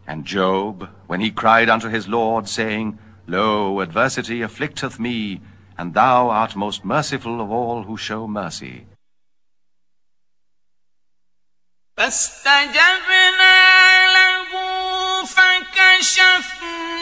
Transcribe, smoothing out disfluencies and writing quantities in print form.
And Job, when he cried unto his Lord, saying, Lo, adversity afflicteth me, and thou art most merciful of all who show mercy. فاستجبنا له فكشفنا